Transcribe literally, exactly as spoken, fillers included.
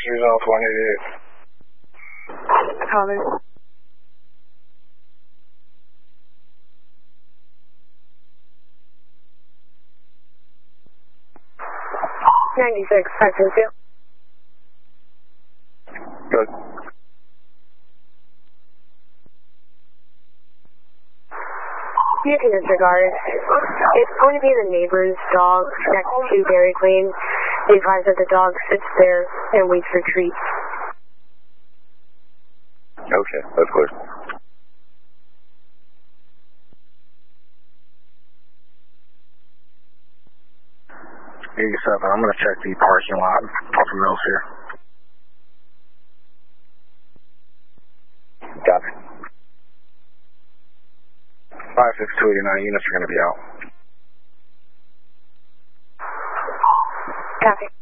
Three zone one eighty-eight. Copy. ninety-six, five two two. Good. You can disregard. It's going to be the neighbor's dog next to Dairy Queen. They advise that the dog sits there and waits for treats. Okay, that's clear. eighty-seven, I'm going to check the parking lot off the Mills here. Got it. five six two eighty-nine units are going to be out. Copy.